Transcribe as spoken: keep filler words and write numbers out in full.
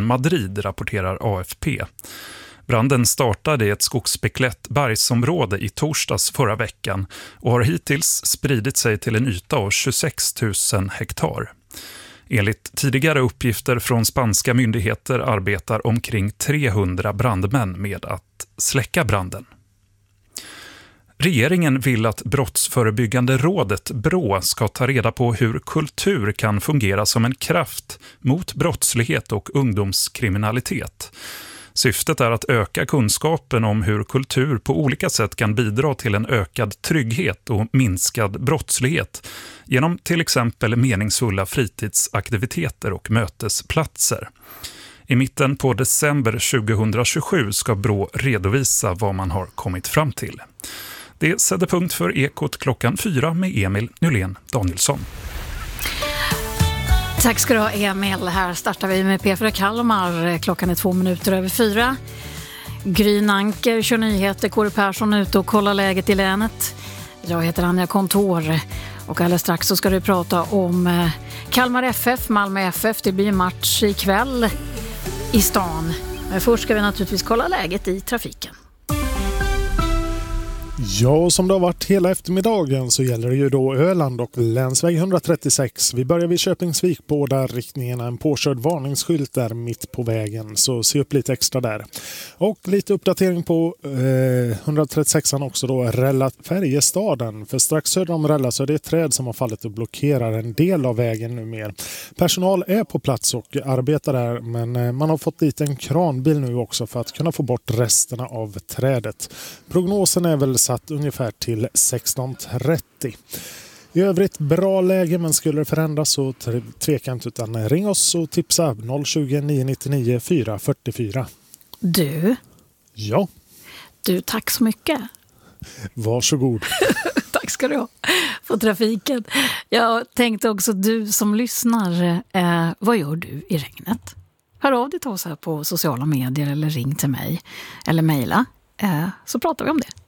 staden Madrid, rapporterar A F P. Branden startade i ett skogsbeklätt bergsområde i torsdags förra veckan och har hittills spridit sig till en yta av tjugosex tusen hektar. Enligt tidigare uppgifter från spanska myndigheter arbetar omkring trehundra brandmän med att släcka branden. Regeringen vill att Brottsförebyggande rådet B R Å ska ta reda på hur kultur kan fungera som en kraft mot brottslighet och ungdomskriminalitet. Syftet är att öka kunskapen om hur kultur på olika sätt kan bidra till en ökad trygghet och minskad brottslighet genom till exempel meningsfulla fritidsaktiviteter och mötesplatser. I mitten på december tjugohundratjugosju ska B R Å redovisa vad man har kommit fram till. Det sätter punkt för Ekot klockan fyra med Emil Nylén Danielsson. Tack ska du ha, Emil. Här startar vi med P fyra Kalmar. Klockan är två minuter över fyra. Gryn Anker kör nyheter. Kåre Persson ute och kollar läget i länet. Jag heter Anja Kontor. Och alldeles strax så ska du prata om Kalmar F F, Malmö F F. Det blir match ikväll i stan. Men först ska vi naturligtvis kolla läget i trafiken. Ja, som det har varit hela eftermiddagen så gäller det ju då Öland och länsväg etthundratrettiosex. Vi börjar vid Köpingsvik, båda riktningarna, en påkörd varningsskylt där mitt på vägen, så se upp lite extra där. Och lite uppdatering på eh, etthundratrettiosexan också då, Rälla Färjestaden. För strax söder om Rälla så är det ett träd som har fallit och blockerar en del av vägen nu mer. Personal är på plats och arbetar där, men eh, man har fått dit en kranbil nu också för att kunna få bort resterna av trädet. Prognosen är väl satt ungefär till sexton trettio. I övrigt bra läge, men skulle det förändras så tveka inte utan ring oss och tipsa noll tjugo, nio nio nio, fyra fyra fyra. Du? Ja? Du, tack så mycket. Varsågod. Tack ska du ha för trafiken. Jag tänkte också, du som lyssnar, eh, vad gör du i regnet? Hör av dig till oss här på sociala medier eller ring till mig eller mejla, eh, så pratar vi om det.